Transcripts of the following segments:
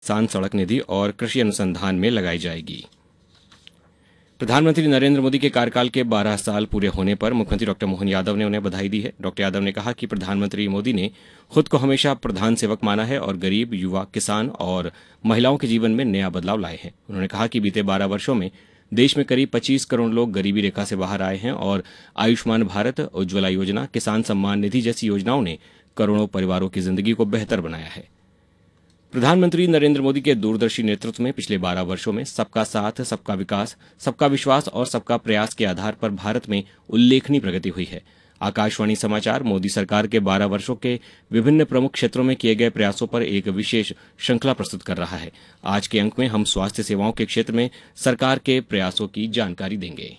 किसान सड़क निधि और कृषि अनुसंधान में लगाई जाएगी। प्रधानमंत्री नरेंद्र मोदी के कार्यकाल के 12 साल पूरे होने पर मुख्यमंत्री डॉक्टर मोहन यादव ने उन्हें बधाई दी है। डॉक्टर यादव ने कहा कि प्रधानमंत्री मोदी ने खुद को हमेशा प्रधान सेवक माना है और गरीब, युवा, किसान और महिलाओं के जीवन में नया बदलाव लाए हैं। उन्होंने कहा कि बीते 12 वर्षों में देश में करीब 25 करोड़ लोग गरीबी रेखा से बाहर आए हैं और आयुष्मान भारत, उज्ज्वला योजना, किसान सम्मान निधि जैसी योजनाओं ने करोड़ों परिवारों की जिंदगी को बेहतर बनाया है। प्रधानमंत्री नरेंद्र मोदी के दूरदर्शी नेतृत्व में पिछले 12 वर्षों में सबका साथ, सबका विकास, सबका विश्वास और सबका प्रयास के आधार पर भारत में उल्लेखनीय प्रगति हुई है। आकाशवाणी समाचार मोदी सरकार के 12 वर्षों के विभिन्न प्रमुख क्षेत्रों में किए गए प्रयासों पर एक विशेष श्रृंखला प्रस्तुत कर रहा है। आज के अंक में हम स्वास्थ्य सेवाओं के क्षेत्र में सरकार के प्रयासों की जानकारी देंगे।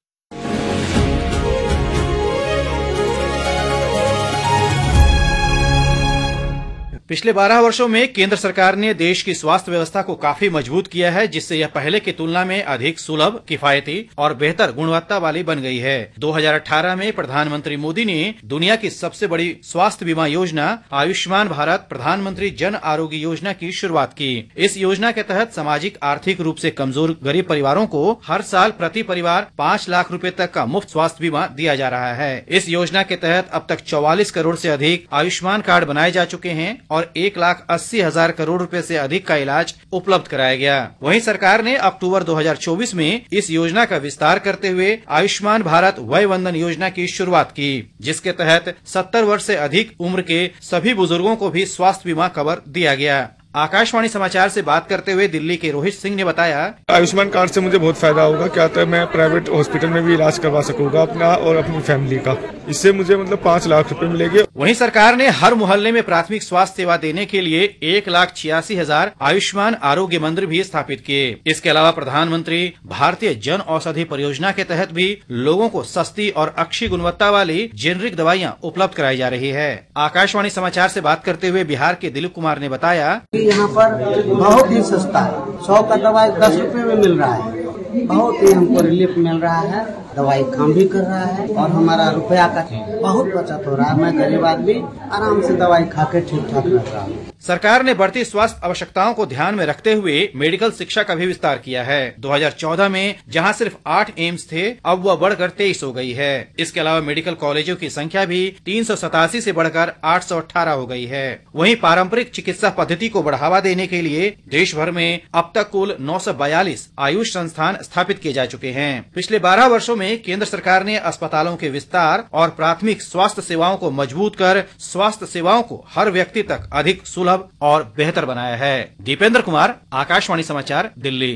पिछले 12 वर्षों में केंद्र सरकार ने देश की स्वास्थ्य व्यवस्था को काफी मजबूत किया है, जिससे यह पहले की तुलना में अधिक सुलभ, किफायती और बेहतर गुणवत्ता वाली बन गई है। 2018 में प्रधानमंत्री मोदी ने दुनिया की सबसे बड़ी स्वास्थ्य बीमा योजना आयुष्मान भारत प्रधानमंत्री जन आरोग्य योजना की शुरुआत की। इस योजना के तहत सामाजिक आर्थिक रूप से कमजोर गरीब परिवारों को हर साल प्रति परिवार 5 लाख रुपए तक का मुफ्त स्वास्थ्य बीमा दिया जा रहा है। इस योजना के तहत अब तक 44 करोड़ से अधिक आयुष्मान कार्ड बनाए जा चुके हैं और 1,80,000 करोड़ रुपए से अधिक का इलाज उपलब्ध कराया गया। वहीं सरकार ने अक्टूबर 2024 में इस योजना का विस्तार करते हुए आयुष्मान भारत वय वंदन योजना की शुरुआत की, जिसके तहत 70 वर्ष से अधिक उम्र के सभी बुजुर्गों को भी स्वास्थ्य बीमा कवर दिया गया। आकाशवाणी समाचार से बात करते हुए दिल्ली के रोहित सिंह ने बताया, आयुष्मान कार्ड से मुझे बहुत फायदा होगा। क्या तो मैं प्राइवेट हॉस्पिटल में भी इलाज करवा सकूंगा अपना और अपनी फैमिली का। इससे मुझे 5 लाख रुपए मिलेंगे। वहीं सरकार ने हर मोहल्ले में प्राथमिक स्वास्थ्य सेवा देने के लिए 1,86,000 आयुष्मान आरोग्य मंदिर भी स्थापित किए। इसके अलावा प्रधानमंत्री भारतीय जन औषधि परियोजना के तहत भी लोगों को सस्ती और अच्छी गुणवत्ता वाली जेनरिक दवाइयां उपलब्ध कराई जा रही है। आकाशवाणी समाचार से बात करते हुए बिहार के दिलीप कुमार ने बताया, यहाँ पर बहुत ही सस्ता है। 100 का दवाई 10 रुपए में मिल रहा है। बहुत ही हमको रिलीफ मिल रहा है। दवाई काम भी कर रहा है और हमारा रुपया का बहुत बचत हो रहा है। मैं गरीब आदमी आराम से दवाई खा के ठीक ठाक रह रहा हूँ। सरकार ने बढ़ती स्वास्थ्य आवश्यकताओं को ध्यान में रखते हुए मेडिकल शिक्षा का भी विस्तार किया है। 2014 में जहां सिर्फ 8 एम्स थे, अब वह बढ़कर 23 हो गई है। इसके अलावा मेडिकल कॉलेजों की संख्या भी 387 से बढ़कर 818 हो गई है। वहीं पारंपरिक चिकित्सा पद्धति को बढ़ावा देने के लिए देश भर में अब तक कुल 942 आयुष संस्थान स्थापित किए जा चुके हैं। पिछले 12 वर्षों में केंद्र सरकार ने अस्पतालों के विस्तार और प्राथमिक स्वास्थ्य सेवाओं को मजबूत कर स्वास्थ्य सेवाओं को हर व्यक्ति तक अधिक सुलभ और बेहतर बनाया है। दीपेंद्र कुमार, आकाशवाणी समाचार, दिल्ली।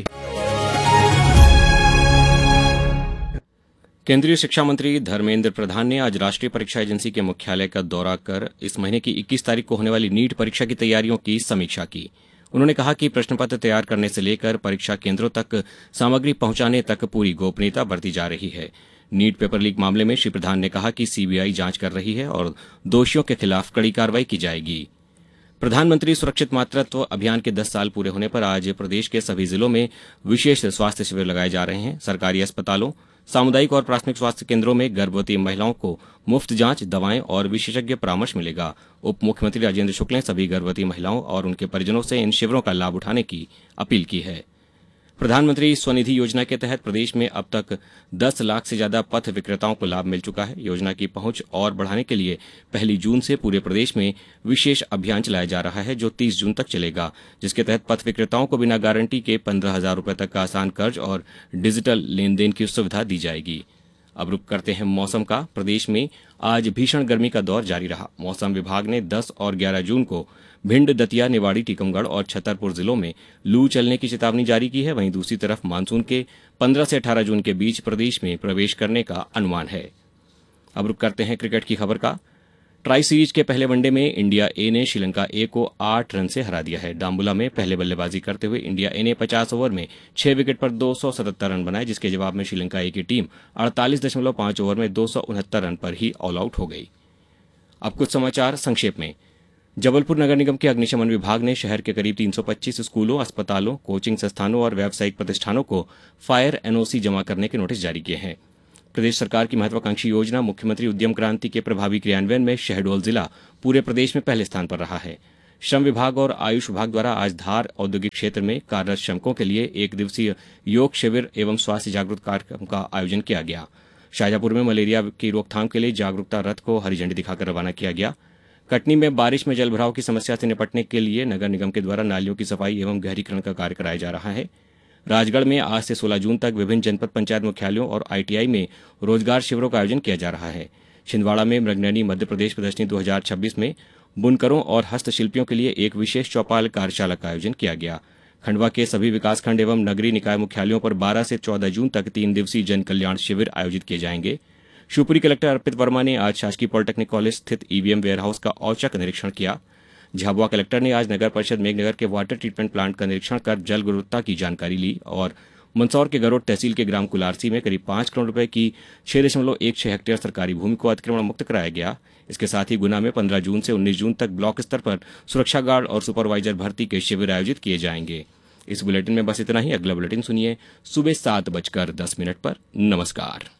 केंद्रीय शिक्षा मंत्री धर्मेंद्र प्रधान ने आज राष्ट्रीय परीक्षा एजेंसी के मुख्यालय का दौरा कर इस महीने की 21 तारीख को होने वाली नीट परीक्षा की तैयारियों की समीक्षा की। उन्होंने कहा कि प्रश्न पत्र तैयार करने से लेकर परीक्षा केंद्रों तक सामग्री पहुंचाने तक पूरी गोपनीयता बरती जा रही है। नीट पेपर लीक मामले में श्री प्रधान ने कहा कि सीबीआई जांच कर रही है और दोषियों के खिलाफ कड़ी कार्रवाई की जाएगी। प्रधानमंत्री सुरक्षित मातृत्व अभियान के 10 साल पूरे होने पर आज प्रदेश के सभी जिलों में विशेष स्वास्थ्य शिविर लगाए जा रहे हैं। सरकारी अस्पतालों, सामुदायिक और प्राथमिक स्वास्थ्य केंद्रों में गर्भवती महिलाओं को मुफ्त जांच, दवाएं और विशेषज्ञ परामर्श मिलेगा। उप मुख्यमंत्री राजेंद्र शुक्ल ने सभी गर्भवती महिलाओं और उनके परिजनों से इन शिविरों का लाभ उठाने की अपील की है। प्रधानमंत्री स्वनिधि योजना के तहत प्रदेश में अब तक 10 लाख से ज्यादा पथ विक्रेताओं को लाभ मिल चुका है। योजना की पहुंच और बढ़ाने के लिए 1 जून से पूरे प्रदेश में विशेष अभियान चलाया जा रहा है, जो 30 जून तक चलेगा, जिसके तहत पथ विक्रेताओं को बिना गारंटी के 15,000 रुपए तक का आसान कर्ज और डिजिटल लेन देन की सुविधा दी जाएगी। अब रुक करते हैं मौसम का। प्रदेश में आज भीषण गर्मी का दौर जारी रहा। मौसम विभाग ने 10 और 11 जून को भिंड, दतिया, निवाड़ी, टीकमगढ़ और छतरपुर जिलों में लू चलने की चेतावनी जारी की है। वहीं दूसरी तरफ मानसून के 15 से 18 जून के बीच प्रदेश में प्रवेश करने का अनुमान है। अब रुक करते हैं क्रिकेट की खबर का। ट्राई सीरीज के पहले वनडे में इंडिया ए ने श्रीलंका ए को 8 रन से हरा दिया है। डाम्बुला में पहले बल्लेबाजी करते हुए इंडिया ए ने 50 ओवर में 6 विकेट पर 277 रन बनाए, जिसके जवाब में श्रीलंका ए की टीम 48.5 ओवर में 269 रन पर ही ऑल आउट हो गई। अब कुछ समाचार संक्षेप में। जबलपुर नगर निगम के अग्निशमन विभाग ने शहर के करीब 325 स्कूलों, अस्पतालों, कोचिंग संस्थानों और व्यावसायिक प्रतिष्ठानों को फायर एनओसी जमा करने के नोटिस जारी किए हैं। प्रदेश सरकार की महत्वाकांक्षी योजना मुख्यमंत्री उद्यम क्रांति के प्रभावी क्रियान्वयन में शहडोल जिला पूरे प्रदेश में पहले स्थान पर रहा है। श्रम विभाग और आयुष विभाग द्वारा आज धार औद्योगिक क्षेत्र में कार्यरत श्रमिकों के लिए 1 दिवसीय योग शिविर एवं स्वास्थ्य जागरूकता कार्यक्रम का आयोजन किया गया। शाहजहांपुर में मलेरिया की रोकथाम के लिए जागरूकता रथ को हरी झंडी दिखाकर रवाना किया गया। कटनी में बारिश में जलभराव की समस्या से निपटने के लिए नगर निगम के द्वारा नालियों की सफाई एवं गहरीकरण का कार्य कराया जा रहा है। राजगढ़ में आज से 16 जून तक विभिन्न जनपद पंचायत मुख्यालयों और ITI में रोजगार शिविरों का आयोजन किया जा रहा है। छिंदवाड़ा में मृगनयनी मध्य प्रदेश प्रदर्शनी 2026 में बुनकरों और हस्तशिल्पियों के लिए एक विशेष चौपाल कार्यशाला का आयोजन किया गया। खंडवा के सभी विकासखंड एवं नगरीय निकाय मुख्यालयों पर 12 से 14 जून तक 3 दिवसीय जन कल्याण शिविर आयोजित किए जाएंगे। शिवपुरी कलेक्टर अर्पित वर्मा ने आज शासकीय पॉलिटेक्निक कॉलेज स्थित EVM वेयरहाउस का औचक निरीक्षण किया। झाबुआ कलेक्टर ने आज नगर परिषद मेघनगर के वाटर ट्रीटमेंट प्लांट का निरीक्षण कर जल गुणवत्ता की जानकारी ली और मंदसौर के गरोड तहसील के ग्राम कुलारसी में करीब 5 करोड़ रुपए की 6.16 हेक्टेयर सरकारी भूमि को अतिक्रमण मुक्त कराया गया। इसके साथ ही गुना में 15 जून से 19 जून तक ब्लॉक स्तर पर सुरक्षा गार्ड और सुपरवाइजर भर्ती के शिविर आयोजित किए जाएंगे। इस बुलेटिन में बस इतना ही। अगला बुलेटिन सुनिए सुबह 7:10 पर। नमस्कार।